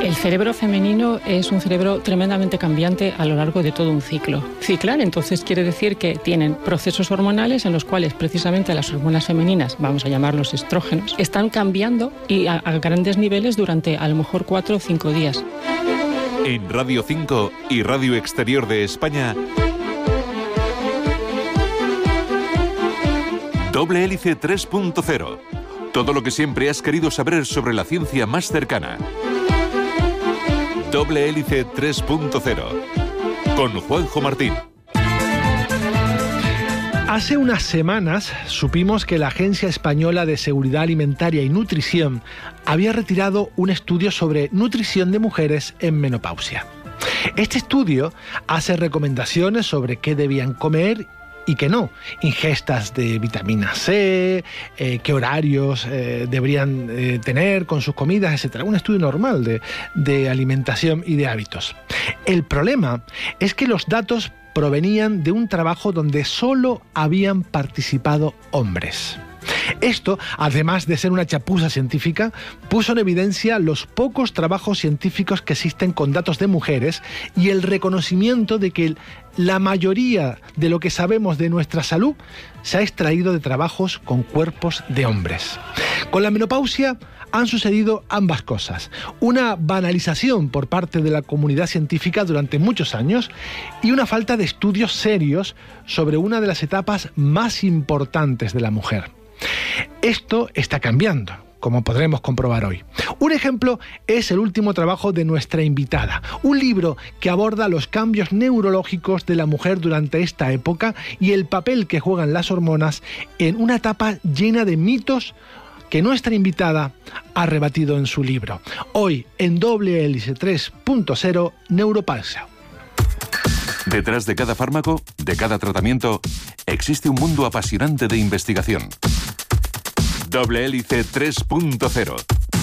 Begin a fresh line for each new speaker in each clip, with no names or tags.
El cerebro femenino es un cerebro tremendamente cambiante a lo largo de todo un ciclo. Ciclar, entonces, quiere decir que tienen procesos hormonales en los cuales precisamente las hormonas femeninas, vamos a llamarlos estrógenos, están cambiando y a grandes niveles durante a lo mejor 4 o 5 días.
En Radio 5 y Radio Exterior de España, Doble Hélice 3.0. Todo lo que siempre has querido saber sobre la ciencia más cercana. Doble Hélice 3.0. Con Juanjo Martín.
Hace unas semanas supimos que la Agencia Española de Seguridad Alimentaria y Nutrición había retirado un estudio sobre nutrición de mujeres en menopausia. Este estudio hace recomendaciones sobre qué debían comer y qué no, ingestas de vitamina C, qué horarios deberían tener con sus comidas, etc. Un estudio normal de alimentación y de hábitos. El problema es que los datos provenían de un trabajo donde solo habían participado hombres. Esto, además de ser una chapuza científica, puso en evidencia los pocos trabajos científicos que existen con datos de mujeres y el reconocimiento de que la mayoría de lo que sabemos de nuestra salud se ha extraído de trabajos con cuerpos de hombres. Con la menopausia han sucedido ambas cosas. Una banalización por parte de la comunidad científica durante muchos años y una falta de estudios serios sobre una de las etapas más importantes de la mujer. Esto está cambiando, como podremos comprobar hoy. Un ejemplo es el último trabajo de nuestra invitada, un libro que aborda los cambios neurológicos de la mujer durante esta época y el papel que juegan las hormonas en una etapa llena de mitos que nuestra invitada ha rebatido en su libro. Hoy, en Doble Hélice 3.0, Neuropausia.
Detrás de cada fármaco, de cada tratamiento, existe un mundo apasionante de investigación. Doble Hélice 3.0.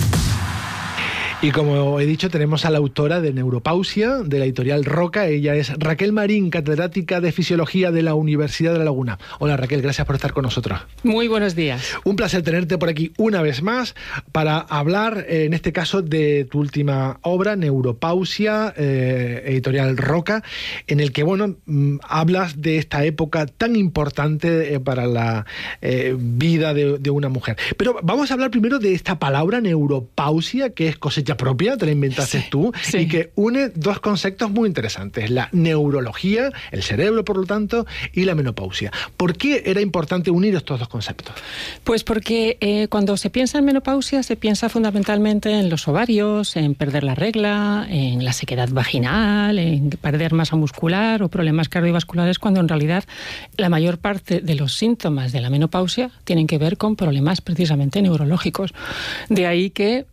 Y como he dicho, tenemos a la autora de Neuropausia, de la editorial Roca. Ella es Raquel Marín, catedrática de Fisiología de la Universidad de La Laguna. Hola Raquel, gracias por estar con nosotros.
Muy buenos días.
Un placer tenerte por aquí una vez más para hablar, en este caso, de tu última obra, Neuropausia, editorial Roca, en el que, hablas de esta época tan importante para la vida de una mujer. Pero vamos a hablar primero de esta palabra, neuropausia, que es cosecha propia, te la inventaste tú, y que une dos conceptos muy interesantes: la neurología, el cerebro por lo tanto, y la menopausia. ¿Por qué era importante unir estos dos conceptos?
Pues porque cuando se piensa en menopausia se piensa fundamentalmente en los ovarios, en perder la regla, en la sequedad vaginal, en perder masa muscular o problemas cardiovasculares, cuando en realidad la mayor parte de los síntomas de la menopausia tienen que ver con problemas precisamente neurológicos. De ahí que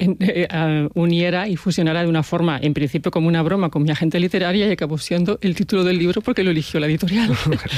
uniera y fusionara de una forma, en principio como una broma, con mi agente literaria, y acabó siendo el título del libro porque lo eligió la editorial.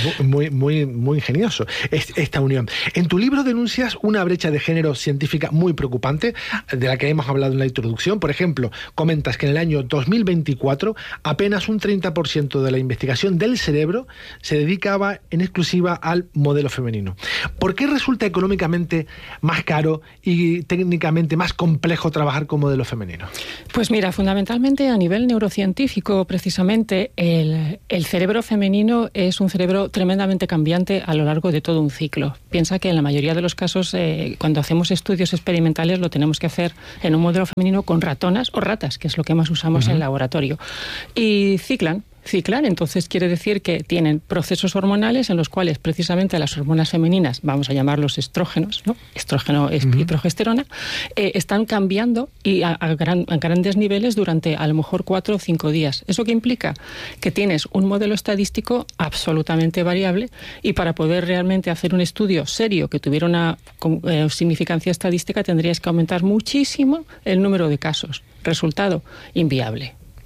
Muy ingenioso esta unión. En tu libro denuncias una brecha de género científica muy preocupante, de la que hemos hablado en la introducción. Por ejemplo, comentas que en el año 2024 apenas un 30% de la investigación del cerebro se dedicaba en exclusiva al modelo femenino. ¿Por qué resulta económicamente más caro y técnicamente más complejo trabajar con modelo femenino?
Pues mira, fundamentalmente a nivel neurocientífico, precisamente, el cerebro femenino es un cerebro tremendamente cambiante a lo largo de todo un ciclo. Piensa que en la mayoría de los casos, cuando hacemos estudios experimentales, lo tenemos que hacer en un modelo femenino con ratonas o ratas, que es lo que más usamos en el laboratorio. Y ciclan, entonces quiere decir que tienen procesos hormonales en los cuales precisamente las hormonas femeninas, vamos a llamarlos estrógenos, ¿no? Estrógeno y progesterona, están cambiando y a grandes niveles durante a lo mejor 4 o 5 días. ¿Eso qué implica? Que tienes un modelo estadístico absolutamente variable, y para poder realmente hacer un estudio serio que tuviera una significancia estadística tendrías que aumentar muchísimo el número de casos. Resultado, inviable.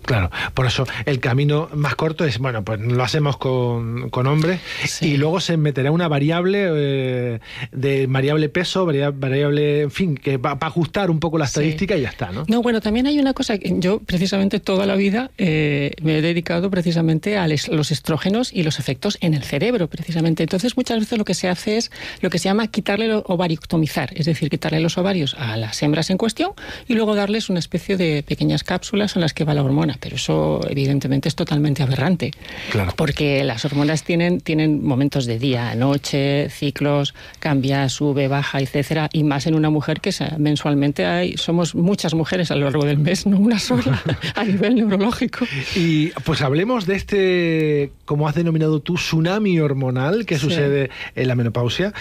Claro, por eso el camino más corto es, bueno, pues lo hacemos con hombres, sí. Y luego se meterá una variable de variable peso, variable, en fin, que va a ajustar un poco la estadística, sí. Y ya está, ¿no?
No, bueno, también hay una cosa que yo precisamente toda la vida me he dedicado precisamente a los estrógenos y los efectos en el cerebro, precisamente. Entonces, muchas veces lo que se hace es lo que se llama quitarle ovariectomizar, es decir, quitarle los ovarios a las hembras en cuestión y luego darles una especie de pequeñas cápsulas en las que va la hormona. Pero eso evidentemente es totalmente aberrante, claro. Porque las hormonas tienen momentos de día, noche, ciclos, cambia, sube, baja, etcétera, y más en una mujer que mensualmente somos muchas mujeres a lo largo del mes, no una sola, a nivel neurológico.
Y pues hablemos de este, como has denominado tú, tsunami hormonal que sucede en la menopausia.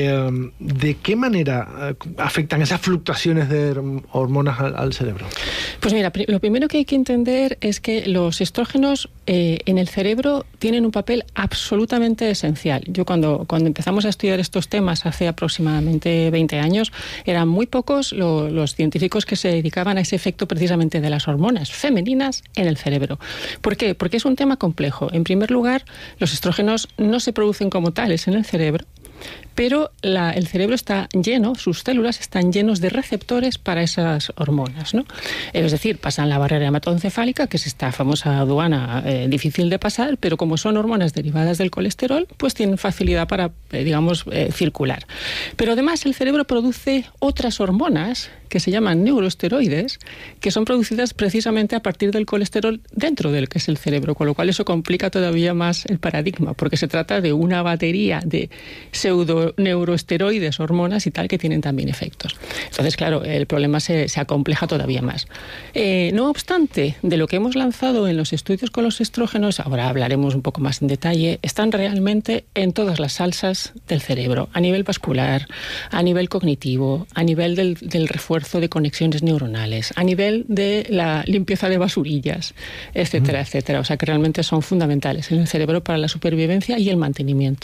¿De qué manera afectan esas fluctuaciones de hormonas al cerebro?
Pues mira, lo primero que hay que entender es que los estrógenos en el cerebro tienen un papel absolutamente esencial. Yo cuando empezamos a estudiar estos temas hace aproximadamente 20 años, eran muy pocos los científicos que se dedicaban a ese efecto precisamente de las hormonas femeninas en el cerebro. ¿Por qué? Porque es un tema complejo. En primer lugar, los estrógenos no se producen como tales en el cerebro, pero el cerebro está lleno, sus células están llenos de receptores para esas hormonas, ¿no? Es decir, pasan la barrera hematoencefálica, que es esta famosa aduana difícil de pasar, pero como son hormonas derivadas del colesterol, pues tienen facilidad para, circular. Pero además el cerebro produce otras hormonas que se llaman neuroesteroides, que son producidas precisamente a partir del colesterol dentro del que es el cerebro, con lo cual eso complica todavía más el paradigma, porque se trata de una batería de pseudoneuroesteroides, hormonas y tal, que tienen también efectos. Entonces, claro, el problema se acompleja todavía más. No obstante, de lo que hemos lanzado en los estudios con los estrógenos, ahora hablaremos un poco más en detalle, están realmente en todas las salsas del cerebro, a nivel vascular, a nivel cognitivo, a nivel del refuerzo de conexiones neuronales, a nivel de la limpieza de basurillas, etcétera, etcétera. O sea que realmente son fundamentales en el cerebro para la supervivencia y el mantenimiento.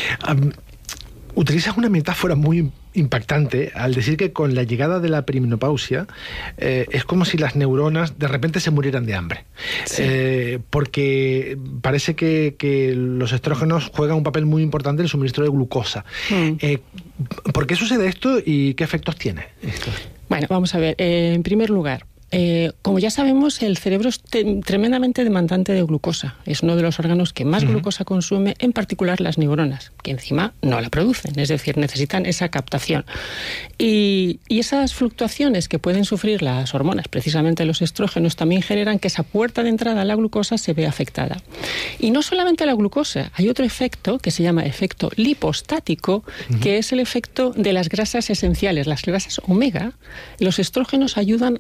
Utilizas una metáfora muy impactante al decir que con la llegada de la perimenopausia es como si las neuronas de repente se murieran de hambre. Sí. Porque parece que los estrógenos juegan un papel muy importante en el suministro de glucosa. ¿Por qué sucede esto y qué efectos tiene esto?
Bueno, vamos a ver. En primer lugar, como ya sabemos, el cerebro es tremendamente demandante de glucosa. Es uno de los órganos que más glucosa consume, en particular las neuronas, que encima no la producen, es decir, necesitan esa captación. Y esas fluctuaciones que pueden sufrir las hormonas, precisamente los estrógenos, también generan que esa puerta de entrada a la glucosa se vea afectada. Y no solamente la glucosa, hay otro efecto que se llama efecto lipostático, que es el efecto de las grasas esenciales, las grasas omega. Los estrógenos ayudan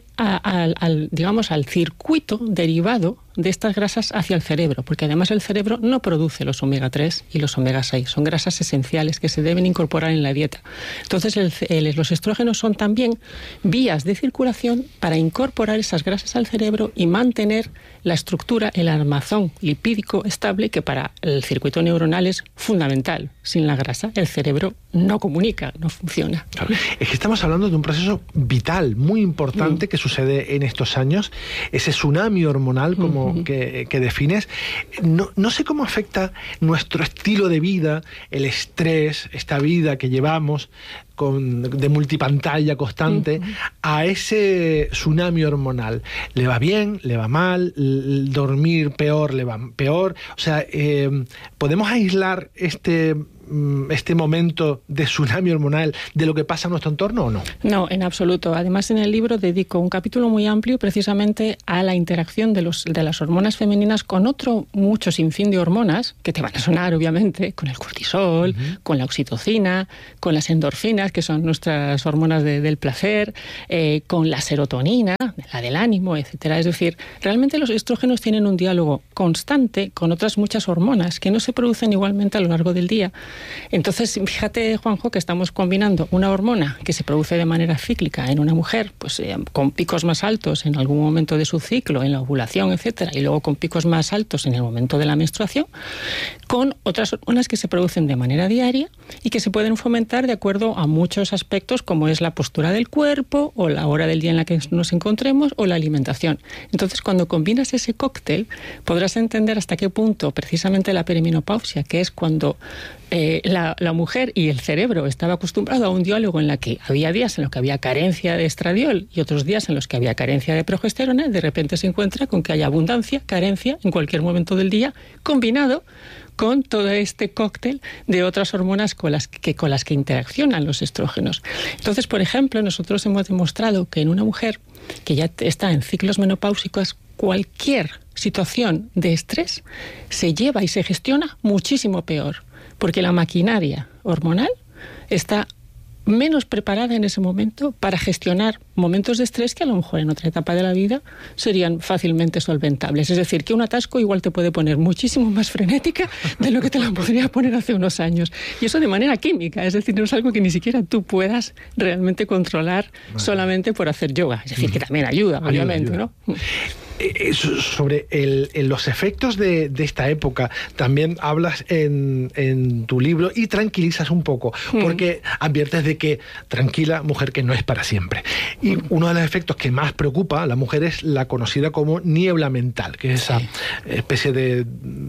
al circuito derivado de estas grasas hacia el cerebro, porque además el cerebro no produce los omega 3 y los omega 6, son grasas esenciales que se deben incorporar en la dieta. Entonces los estrógenos son también vías de circulación para incorporar esas grasas al cerebro y mantener la estructura, el armazón lipídico estable, que para el circuito neuronal es fundamental. Sin la grasa el cerebro no comunica, no funciona.
Claro. Es que estamos hablando de un proceso vital, muy importante que sucede en estos años, ese tsunami hormonal como que defines. No sé cómo afecta nuestro estilo de vida, el estrés, esta vida que llevamos de multipantalla constante, a ese tsunami hormonal. ¿Le va bien? ¿Le va mal? ¿Dormir peor? ¿Le va peor? O sea, ¿podemos aislar este momento de tsunami hormonal de lo que pasa en nuestro entorno o no?
No, en absoluto. Además, en el libro dedico un capítulo muy amplio precisamente a la interacción de las hormonas femeninas con otro mucho sinfín de hormonas que te van a sonar, obviamente, con el cortisol, con la oxitocina, con las endorfinas, que son nuestras hormonas del placer, con la serotonina, la del ánimo, etcétera. Es decir, realmente los estrógenos tienen un diálogo constante con otras muchas hormonas que no se producen igualmente a lo largo del día, Entonces, fíjate, Juanjo, que estamos combinando una hormona que se produce de manera cíclica en una mujer, pues con picos más altos en algún momento de su ciclo, en la ovulación, etcétera, y luego con picos más altos en el momento de la menstruación, con otras hormonas que se producen de manera diaria y que se pueden fomentar de acuerdo a muchos aspectos, como es la postura del cuerpo, o la hora del día en la que nos encontremos, o la alimentación. Entonces, cuando combinas ese cóctel, podrás entender hasta qué punto precisamente la perimenopausia, que es cuando la mujer y el cerebro estaba acostumbrado a un diálogo en la que había días en los que había carencia de estradiol y otros días en los que había carencia de progesterona, de repente se encuentra con que hay abundancia, carencia en cualquier momento del día, combinado con todo este cóctel de otras hormonas con las que interaccionan los estrógenos. Entonces, por ejemplo, nosotros hemos demostrado que en una mujer que ya está en ciclos menopáusicos, cualquier situación de estrés se lleva y se gestiona muchísimo peor, porque la maquinaria hormonal está menos preparada en ese momento para gestionar momentos de estrés que a lo mejor en otra etapa de la vida serían fácilmente solventables. Es decir, que un atasco igual te puede poner muchísimo más frenética de lo que te lo podría poner hace unos años. Y eso de manera química, es decir, no es algo que ni siquiera tú puedas realmente controlar solamente por hacer yoga. Es decir, que también ayuda, obviamente, ¿no?
Sobre los efectos de esta época también hablas en tu libro y tranquilizas un poco, porque adviertes de que tranquila, mujer, que no es para siempre. Y uno de los efectos que más preocupa a la mujer es la conocida como niebla mental, que es esa especie de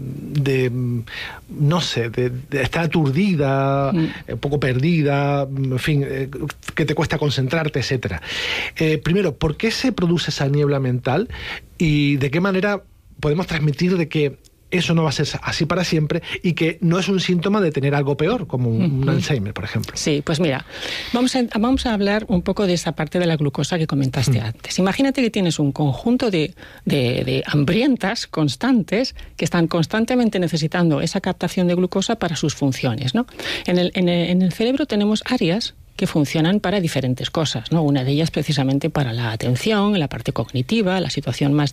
no sé, de estar aturdida, un poco perdida, en fin, que te cuesta concentrarte, etcétera. Primero, ¿por qué se produce esa niebla mental? ¿Y de qué manera podemos transmitir de que eso no va a ser así para siempre y que no es un síntoma de tener algo peor, como un Alzheimer, por ejemplo? Sí,
pues mira, vamos a hablar un poco de esa parte de la glucosa que comentaste antes. Imagínate que tienes un conjunto de hambrientas constantes que están constantemente necesitando esa captación de glucosa para sus funciones, ¿no? En el cerebro tenemos áreas que funcionan para diferentes cosas, ¿no? Una de ellas precisamente para la atención, la parte cognitiva, la situación más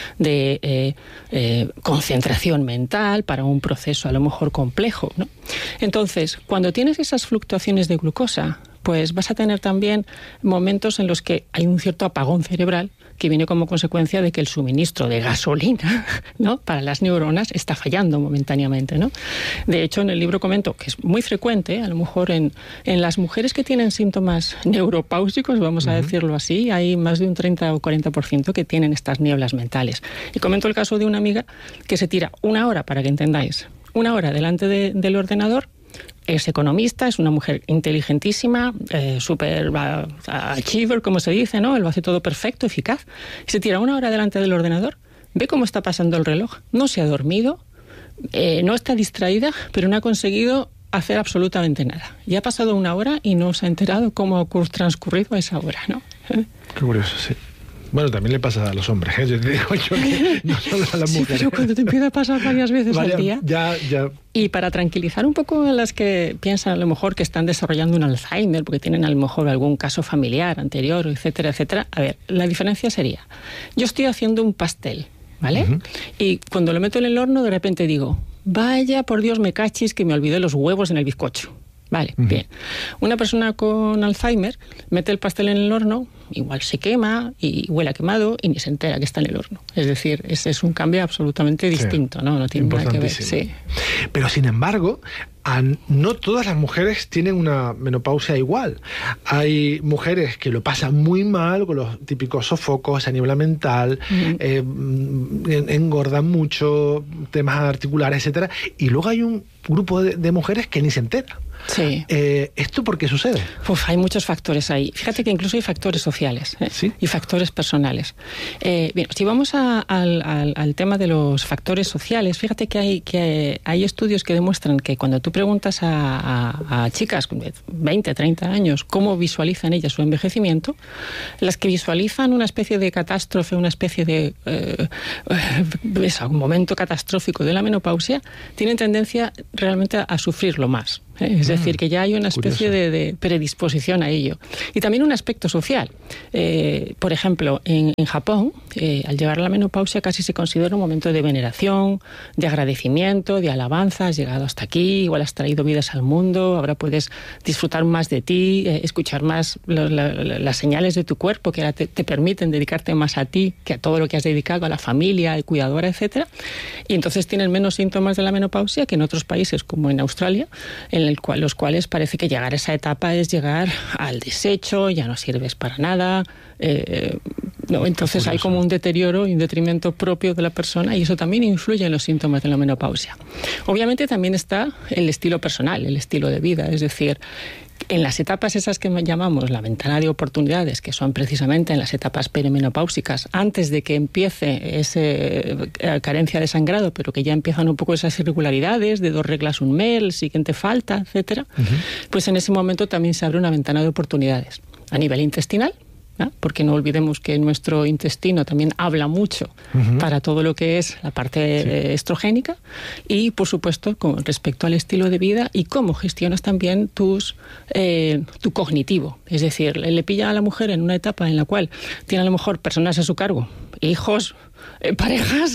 de concentración mental, para un proceso a lo mejor complejo, ¿no? Entonces, cuando tienes esas fluctuaciones de glucosa, pues vas a tener también momentos en los que hay un cierto apagón cerebral que viene como consecuencia de que el suministro de gasolina, ¿no?, para las neuronas está fallando momentáneamente, ¿no? De hecho, en el libro comento que es muy frecuente, a lo mejor en las mujeres que tienen síntomas neuropáusicos, vamos a decirlo así, hay más de un 30 o 40% que tienen estas nieblas mentales. Y comento el caso de una amiga que se tira 1 hora, para que entendáis, 1 hora delante del ordenador. Es economista, es una mujer inteligentísima, súper achiever, como se dice, ¿no? Él lo hace todo perfecto, eficaz. Y se tira 1 hora delante del ordenador, ve cómo está pasando el reloj, no se ha dormido, no está distraída, pero no ha conseguido hacer absolutamente nada. Ya ha pasado 1 hora y no se ha enterado cómo ha transcurrido esa hora, ¿no?
Qué curioso, sí. Bueno, también le pasa a los hombres, ¿eh? Yo te digo que no solo a las mujeres.
Sí, pero cuando te empieza a pasar varias veces al día.
Ya.
Y para tranquilizar un poco a las que piensan a lo mejor que están desarrollando un Alzheimer, porque tienen a lo mejor algún caso familiar anterior, etcétera, etcétera. A ver, la diferencia sería, yo estoy haciendo un pastel, ¿vale? Y cuando lo meto en el horno, de repente digo, vaya, por Dios, me cachis que me olvidé los huevos en el bizcocho. Vale, bien. Una persona con Alzheimer mete el pastel en el horno, igual se quema y huele a quemado y ni se entera que está en el horno. Es decir, ese es un cambio absolutamente distinto, ¿no? No tiene nada que ver. Sí.
Pero sin embargo, no todas las mujeres tienen una menopausia igual. Hay mujeres que lo pasan muy mal con los típicos sofocos, esa niebla mental, engordan mucho, temas articulares, etcétera. Y luego hay un grupo de mujeres que ni se entera.
Sí.
¿Esto por qué sucede?
Hay muchos factores ahí. Fíjate que incluso hay factores sociales,
¿sí?, y
factores personales. Bien, si vamos al tema de los factores sociales, fíjate que hay estudios que demuestran que cuando tú preguntas a chicas de 20, 30 años cómo visualizan ellas su envejecimiento, las que visualizan una especie de catástrofe, una especie de un momento catastrófico de la menopausia, tienen tendencia realmente a sufrirlo más. Es decir, que ya hay una especie de predisposición a ello. Y también un aspecto social. Por ejemplo, en Japón, al llegar a la menopausia casi se considera un momento de veneración, de agradecimiento, de alabanza. Has llegado hasta aquí, igual has traído vidas al mundo, ahora puedes disfrutar más de ti, escuchar más las señales de tu cuerpo que ahora te permiten dedicarte más a ti que a todo lo que has dedicado, a la familia, al cuidadora, etcétera. Y entonces tienen menos síntomas de la menopausia que en otros países como en Australia, en los cuales parece que llegar a esa etapa es llegar al desecho, ya no sirves para nada. Entonces hay como un deterioro y un detrimento propio de la persona, y eso también influye en los síntomas de la menopausia. Obviamente también está el estilo personal, el estilo de vida, es decir, en las etapas esas que llamamos la ventana de oportunidades, que son precisamente en las etapas perimenopáusicas, antes de que empiece esa carencia de sangrado, pero que ya empiezan un poco esas irregularidades de 2 reglas un mes, el siguiente falta, etcétera, pues en ese momento también se abre una ventana de oportunidades a nivel intestinal, ¿no? Porque no olvidemos que nuestro intestino también habla mucho para todo lo que es la parte estrogénica, y por supuesto con respecto al estilo de vida y cómo gestionas también tu cognitivo. Es decir, le pilla a la mujer en una etapa en la cual tiene a lo mejor personas a su cargo, hijos, parejas,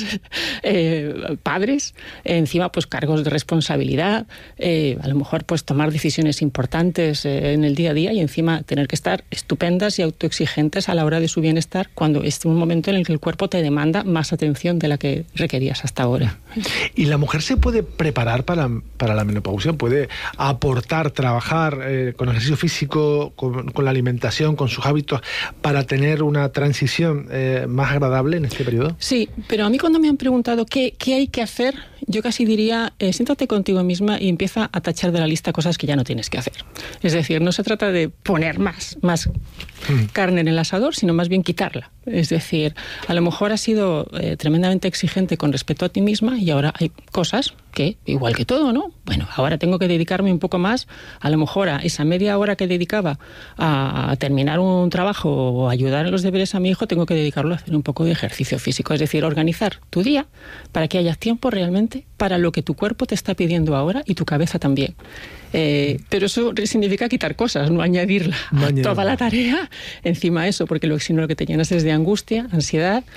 padres, encima pues cargos de responsabilidad, a lo mejor pues tomar decisiones importantes en el día a día, y encima tener que estar estupendas y autoexigentes a la hora de su bienestar, cuando es un momento en el que el cuerpo te demanda más atención de la que requerías hasta ahora.
¿Y la mujer se puede preparar para la menopausia? ¿Puede aportar, trabajar con ejercicio físico, con la alimentación, con sus hábitos, para tener una transición más agradable en este periodo?
Sí, pero a mí cuando me han preguntado qué hay que hacer, yo casi diría, siéntate contigo misma y empieza a tachar de la lista cosas que ya no tienes que hacer. Es decir, no se trata de poner más carne en el asador, sino más bien quitarla. Es decir, a lo mejor has sido tremendamente exigente con respecto a ti misma, y ahora hay cosas que, igual que todo, ¿no? Bueno, ahora tengo que dedicarme un poco más, a lo mejor a esa media hora que dedicaba a terminar un trabajo o ayudar en los deberes a mi hijo, tengo que dedicarlo a hacer un poco de ejercicio físico. Es decir, organizar tu día para que haya tiempo realmente para lo que tu cuerpo te está pidiendo ahora, y tu cabeza también. Pero eso significa quitar cosas, no añadirla a toda la tarea encima de eso, porque si no lo que te llenas es de angustia, ansiedad,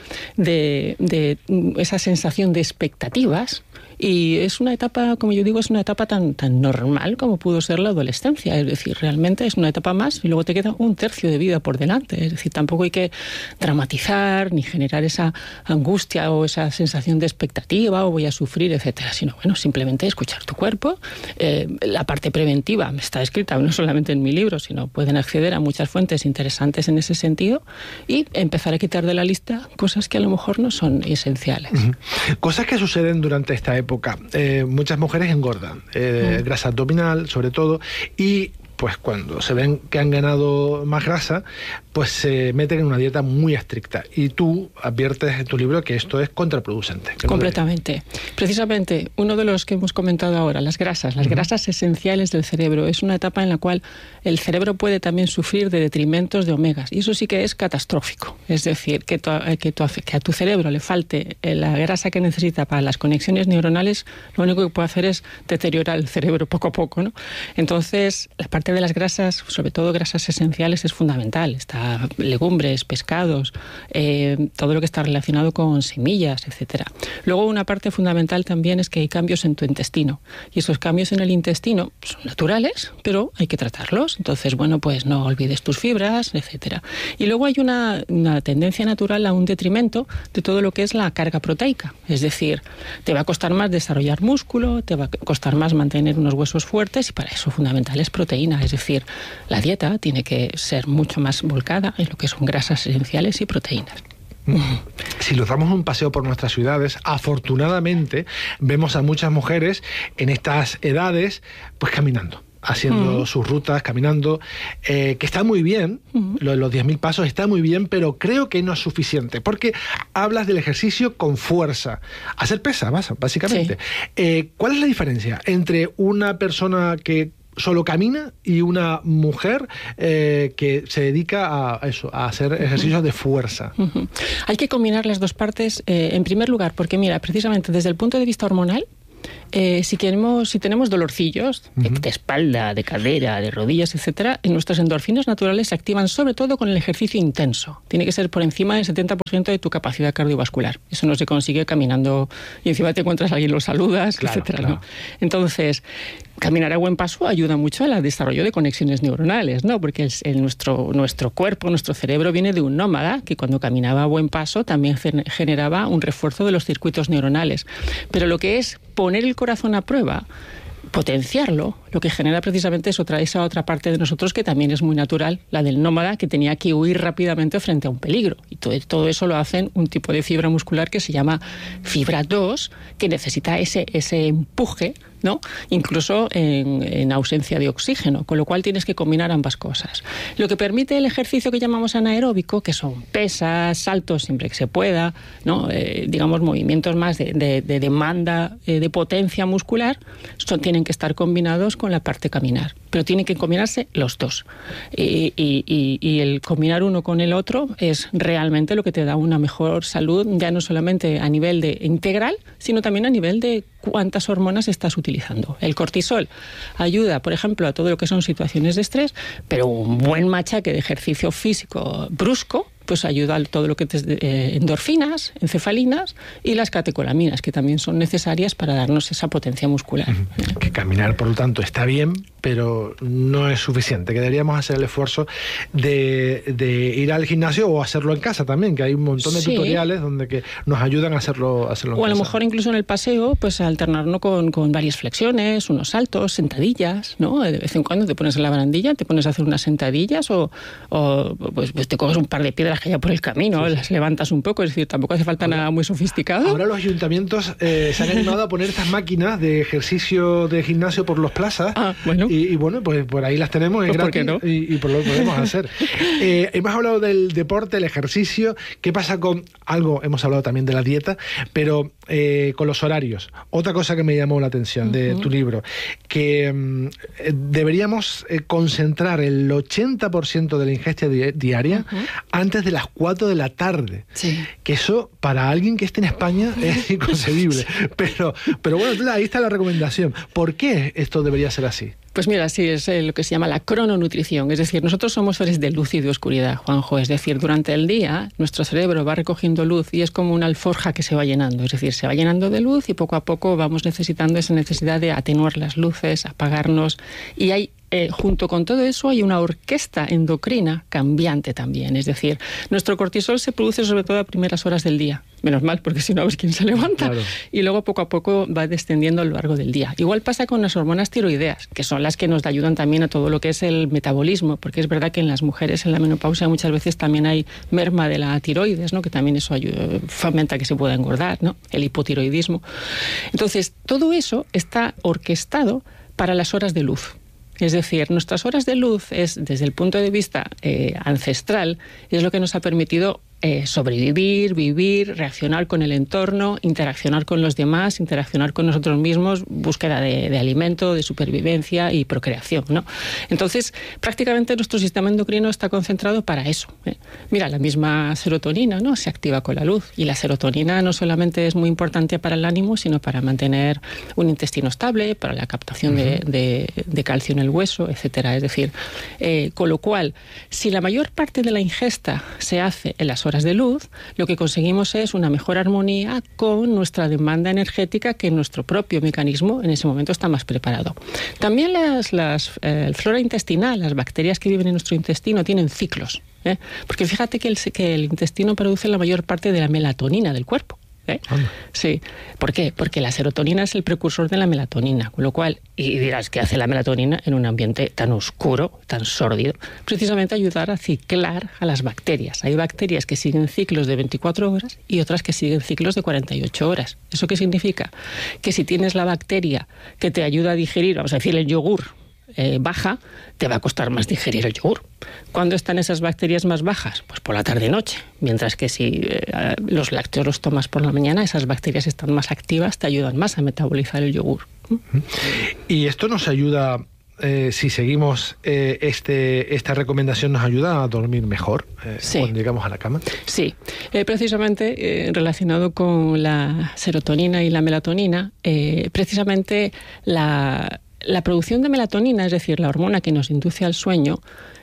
de esa sensación de expectativas. Y es una etapa, como yo digo, es una etapa tan normal como pudo ser la adolescencia. Es decir, realmente es una etapa más, y luego te queda un tercio de vida por delante. Es decir, tampoco hay que dramatizar ni generar esa angustia o esa sensación de expectativa o voy a sufrir, etcétera, sino bueno, simplemente escuchar tu cuerpo. La parte preventiva está escrita no solamente en mi libro, sino pueden acceder a muchas fuentes interesantes en ese sentido, y empezar a quitar de la lista cosas que a lo mejor no son esenciales.
Cosas que suceden durante esta época. Muchas mujeres engordan, grasa abdominal sobre todo, y pues cuando se ven que han ganado más grasa, pues se meten en una dieta muy estricta. Y tú adviertes en tu libro que esto es contraproducente.
Completamente. Precisamente, uno de los que hemos comentado ahora, las grasas esenciales del cerebro, es una etapa en la cual el cerebro puede también sufrir de detrimentos de omegas. Y eso sí que es catastrófico. Es decir, que a tu cerebro le falte la grasa que necesita para las conexiones neuronales, lo único que puede hacer es deteriorar el cerebro poco a poco, ¿no? Entonces, la parte de las grasas, sobre todo grasas esenciales, es fundamental. Está legumbres, pescados, todo lo que está relacionado con semillas, etcétera. Luego, una parte fundamental también es que hay cambios en tu intestino, y esos cambios en el intestino son naturales, pero hay que tratarlos. Entonces, bueno, pues no olvides tus fibras, etcétera. Y luego hay una tendencia natural a un detrimento de todo lo que es la carga proteica. Es decir, te va a costar más desarrollar músculo, te va a costar más mantener unos huesos fuertes, y para eso fundamental es proteína. Es decir, la dieta tiene que ser mucho más volcada en lo que son grasas esenciales y proteínas.
Si nos damos un paseo por nuestras ciudades, afortunadamente vemos a muchas mujeres en estas edades pues caminando, haciendo sus rutas, caminando, que está muy bien, lo de los 10.000 pasos está muy bien, pero creo que no es suficiente, porque hablas del ejercicio con fuerza, hacer pesa, básicamente. Sí. ¿Cuál es la diferencia entre una persona que solo camina y una mujer que se dedica a eso, a hacer ejercicios de fuerza?
Hay que combinar las dos partes, en primer lugar, porque mira, precisamente desde el punto de vista hormonal, Si tenemos dolorcillos de espalda, de cadera, de rodillas, etcétera, nuestras endorfinas naturales se activan sobre todo con el ejercicio intenso. Tiene que ser por encima del 70% de tu capacidad cardiovascular. Eso no se consigue caminando y encima te encuentras a alguien, lo saludas, claro, etcétera. Claro. ¿No? Entonces, caminar a buen paso ayuda mucho al desarrollo de conexiones neuronales, ¿no? Porque nuestro cuerpo, nuestro cerebro viene de un nómada que cuando caminaba a buen paso también generaba un refuerzo de los circuitos neuronales. Pero lo que es poner el corazón a prueba, potenciarlo, lo que genera precisamente es esa otra parte de nosotros que también es muy natural, la del nómada, que tenía que huir rápidamente frente a un peligro. Y todo eso lo hacen un tipo de fibra muscular que se llama fibra 2, que necesita ese empuje, ¿no? Incluso en ausencia de oxígeno, con lo cual tienes que combinar ambas cosas. Lo que permite el ejercicio que llamamos anaeróbico, que son pesas, saltos siempre que se pueda, ¿no? Digamos movimientos más de demanda de potencia muscular, tienen que estar combinados con la parte caminar, pero tienen que combinarse los dos. Y el combinar uno con el otro es realmente lo que te da una mejor salud, ya no solamente a nivel de integral, sino también a nivel de cuántas hormonas estás utilizando. El cortisol ayuda, por ejemplo, a todo lo que son situaciones de estrés, pero un buen machaque de ejercicio físico brusco pues ayuda a todo lo que es endorfinas, encefalinas y las catecolaminas, que también son necesarias para darnos esa potencia muscular.
Que caminar, por lo tanto, está bien, pero no es suficiente, que deberíamos hacer el esfuerzo de ir al gimnasio o hacerlo en casa también, que hay un montón de tutoriales donde que nos ayudan a hacerlo en casa. O
a lo mejor incluso en el paseo, pues alternarlo con varias flexiones, unos saltos, sentadillas, ¿no? De vez en cuando te pones en la barandilla, te pones a hacer unas sentadillas o pues te coges un par de piedras que haya por el camino, las levantas un poco, es decir, tampoco hace falta nada muy sofisticado.
Ahora los ayuntamientos se han animado a poner estas máquinas de ejercicio de gimnasio por las plazas.
Bueno.
Y bueno, pues por ahí las tenemos, es gratis,
¿por qué no?
y por lo que podemos hacer. Hemos hablado del deporte, el ejercicio. ¿Qué pasa con algo? Hemos hablado también de la dieta, pero con los horarios. Otra cosa que me llamó la atención de tu libro, que deberíamos concentrar el 80% de la ingesta diaria antes de las 4 de la tarde.
Sí.
Que eso, para alguien que esté en España, es inconcebible. Pero bueno, ahí está la recomendación. ¿Por qué esto debería ser así?
Pues mira, sí, es lo que se llama la crononutrición. Es decir, nosotros somos seres de luz y de oscuridad, Juanjo. Es decir, durante el día nuestro cerebro va recogiendo luz y es como una alforja que se va llenando. Es decir, se va llenando de luz y poco a poco vamos necesitando esa necesidad de atenuar las luces, apagarnos. Y hay junto con todo eso hay una orquesta endocrina cambiante también. Es decir, nuestro cortisol se produce sobre todo a primeras horas del día. Menos mal, porque si no, a ver quién se levanta. Claro. Y luego poco a poco va descendiendo a lo largo del día. Igual pasa con las hormonas tiroideas, que son las que nos ayudan también a todo lo que es el metabolismo, porque es verdad que en las mujeres en la menopausia muchas veces también hay merma de la tiroides, ¿no? Que también eso fomenta que se pueda engordar, ¿no? El hipotiroidismo. Entonces, todo eso está orquestado para las horas de luz. Es decir, nuestras horas de luz es, desde el punto de vista ancestral, es lo que nos ha permitido sobrevivir, vivir, reaccionar con el entorno, interaccionar con los demás, interaccionar con nosotros mismos, búsqueda de alimento, de supervivencia y procreación, ¿no? Entonces, prácticamente nuestro sistema endocrino está concentrado para eso. Mira, la misma serotonina, ¿no? Se activa con la luz. Y la serotonina no solamente es muy importante para el ánimo, sino para mantener un intestino estable, para la captación de calcio en el hueso, etcétera. Es decir, con lo cual, si la mayor parte de la ingesta se hace en las horas de luz, lo que conseguimos es una mejor armonía con nuestra demanda energética, que nuestro propio mecanismo en ese momento está más preparado. También el flora intestinal, las bacterias que viven en nuestro intestino, tienen ciclos. Porque fíjate que el intestino produce la mayor parte de la melatonina del cuerpo. Sí. ¿Por qué? Porque la serotonina es el precursor de la melatonina, con lo cual, y dirás, ¿qué hace la melatonina en un ambiente tan oscuro, tan sórdido? Precisamente ayudar a ciclar a las bacterias. Hay bacterias que siguen ciclos de 24 horas y otras que siguen ciclos de 48 horas. ¿Eso qué significa? Que si tienes la bacteria que te ayuda a digerir, vamos a decir, el yogur, baja, te va a costar más digerir el yogur. ¿Cuándo están esas bacterias más bajas? Pues por la tarde-noche. Mientras que si los lácteos los tomas por la mañana, esas bacterias están más activas, te ayudan más a metabolizar el yogur.
Y esto nos ayuda si seguimos esta recomendación, nos ayuda a dormir mejor cuando llegamos a la cama.
Sí, precisamente relacionado con la serotonina y la melatonina, precisamente la producción de melatonina, es decir, la hormona que nos induce al sueño,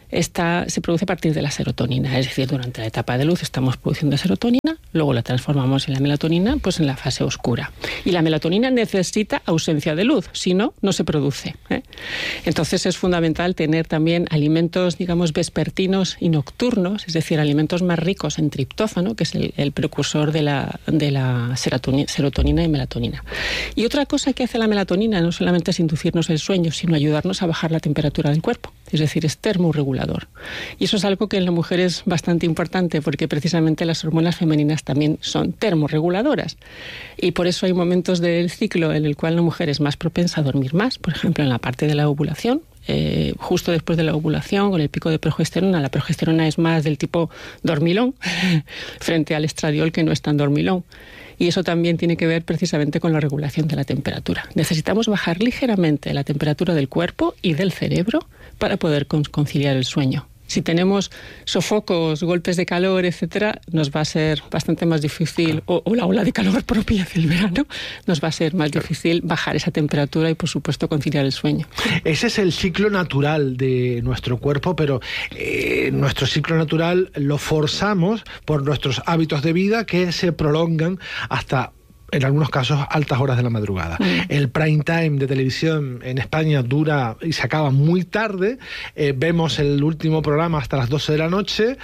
se produce a partir de la serotonina, es decir, durante la etapa de luz estamos produciendo serotonina, luego la transformamos en la melatonina, pues en la fase oscura. Y la melatonina necesita ausencia de luz, si no, no se produce. Entonces es fundamental tener también alimentos, digamos, vespertinos y nocturnos, es decir, alimentos más ricos en triptófano, que es el precursor de la serotonina y melatonina. Y otra cosa que hace la melatonina no solamente es inducirnos el sueño, sino ayudarnos a bajar la temperatura del cuerpo, es decir, es termorregulador. Y eso es algo que en la mujer es bastante importante, porque precisamente las hormonas femeninas también son termorreguladoras. Y por eso hay momentos del ciclo en el cual la mujer es más propensa a dormir más, por ejemplo, en la parte de la ovulación. Justo después de la ovulación, con el pico de progesterona, la progesterona es más del tipo dormilón, frente al estradiol, que no es tan dormilón. Y eso también tiene que ver precisamente con la regulación de la temperatura. Necesitamos bajar ligeramente la temperatura del cuerpo y del cerebro para poder conciliar el sueño. Si tenemos sofocos, golpes de calor, etcétera, nos va a ser bastante más difícil, o la ola de calor propia del verano, nos va a ser más difícil bajar esa temperatura y, por supuesto, conciliar el sueño.
Ese es el ciclo natural de nuestro cuerpo, pero nuestro ciclo natural lo forzamos por nuestros hábitos de vida que se prolongan hasta, en algunos casos, altas horas de la madrugada. El prime time de televisión en España dura y se acaba muy tarde. Vemos el último programa hasta las 12 de la noche.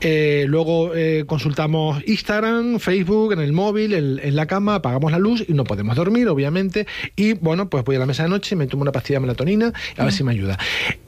Luego consultamos Instagram, Facebook, en el móvil, en la cama, apagamos la luz y no podemos dormir, obviamente. Y bueno, pues voy a la mesa de noche, me tomo una pastilla de melatonina a ver si me ayuda.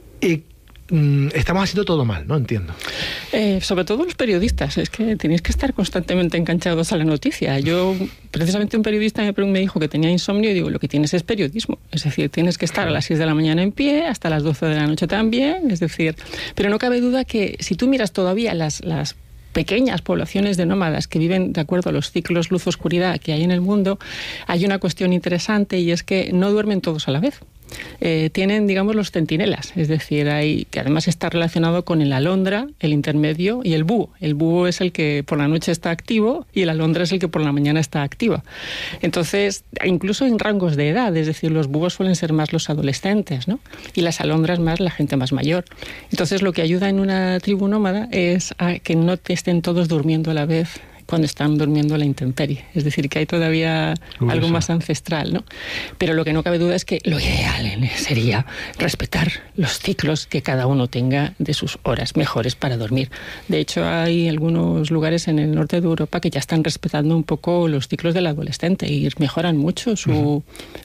Estamos haciendo todo mal, ¿no? Entiendo.
Sobre todo los periodistas, es que tenéis que estar constantemente enganchados a la noticia. Yo, precisamente, un periodista me dijo que tenía insomnio y digo, lo que tienes es periodismo. Es decir, tienes que estar a las 6 de la mañana en pie, hasta las 12 de la noche también, es decir, pero no cabe duda que si tú miras todavía las pequeñas poblaciones de nómadas que viven de acuerdo a los ciclos luz-oscuridad que hay en el mundo, hay una cuestión interesante y es que no duermen todos a la vez. Tienen, digamos, los centinelas, es decir, que además está relacionado con el alondra, el intermedio y el búho. El búho es el que por la noche está activo y el alondra es el que por la mañana está activa. Entonces, incluso en rangos de edad, es decir, los búhos suelen ser más los adolescentes, ¿no? Y las alondras más la gente más mayor. Entonces, lo que ayuda en una tribu nómada es a que no estén todos durmiendo a la vez cuando están durmiendo a la intemperie. Es decir, que hay todavía algo más ancestral, ¿no? Pero lo que no cabe duda es que lo ideal sería respetar los ciclos que cada uno tenga de sus horas mejores para dormir. De hecho, hay algunos lugares en el norte de Europa que ya están respetando un poco los ciclos del adolescente y mejoran mucho su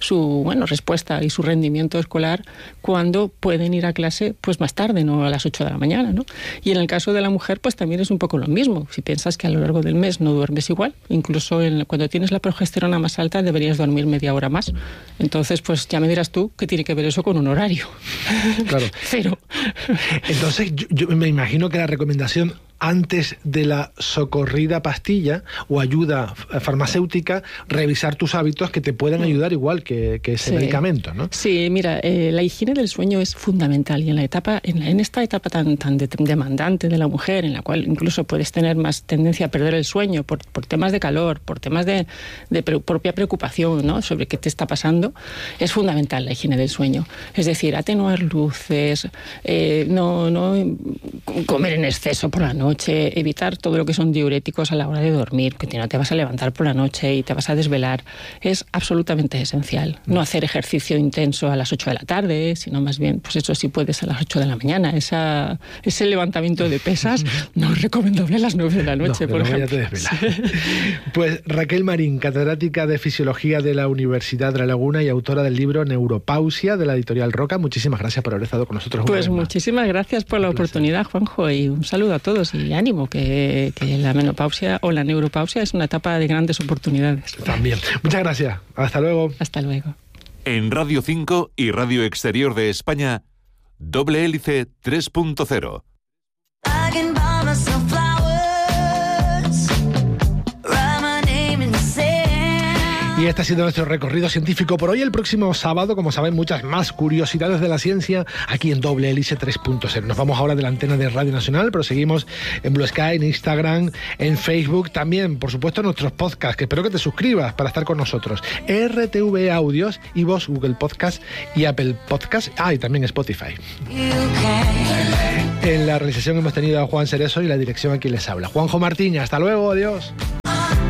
respuesta y su rendimiento escolar cuando pueden ir a clase pues más tarde, no a las 8 de la mañana, ¿no? Y en el caso de la mujer, pues también es un poco lo mismo. Si piensas que a lo largo del mes no duermes igual, incluso cuando tienes la progesterona más alta deberías dormir media hora más. Entonces, pues ya me dirás tú qué tiene que ver eso con un horario.
Claro.
Cero.
Entonces, yo me imagino que la recomendación antes de la socorrida pastilla o ayuda farmacéutica, revisar tus hábitos que te pueden ayudar igual que ese medicamento, ¿no?
Sí, mira, la higiene del sueño es fundamental y en esta etapa tan demandante de la mujer, en la cual incluso puedes tener más tendencia a perder el sueño por temas de calor, por temas de propia preocupación, ¿no? Sobre qué te está pasando, es fundamental la higiene del sueño. Es decir, atenuar luces, no comer en exceso por la noche, evitar todo lo que son diuréticos a la hora de dormir, que no te vas a levantar por la noche y te vas a desvelar, es absolutamente esencial. No hacer ejercicio intenso a las 8 de la tarde, sino más bien, pues eso sí puedes a las 8 de la mañana. Ese levantamiento de pesas no es recomendable a las 9 de la noche, por ejemplo.
Te desvelas. Pues Raquel Marín, catedrática de Fisiología de la Universidad de La Laguna y autora del libro Neuropausia, de la editorial Roca, muchísimas gracias por haber estado con nosotros.
Pues muchísimas gracias por la oportunidad, Juanjo, y un saludo a todos. Y ánimo, que la menopausia o la neuropausia es una etapa de grandes oportunidades.
También. Muchas gracias. Hasta luego.
Hasta luego.
En Radio 5 y Radio Exterior de España, Doble Hélice 3.0.
Y este ha sido nuestro recorrido científico por hoy. El próximo sábado, como saben, muchas más curiosidades de la ciencia aquí en Doble Hélice 3.0. Nos vamos ahora de la antena de Radio Nacional, pero seguimos en Blue Sky, en Instagram, en Facebook. También, por supuesto, nuestros podcasts, que espero que te suscribas para estar con nosotros. RTV Audios, iVoox, Google Podcast y Apple Podcast. Y también Spotify. En la realización hemos tenido a Juan Cerezo y la dirección a quien les habla. Juanjo Martín, hasta luego, adiós.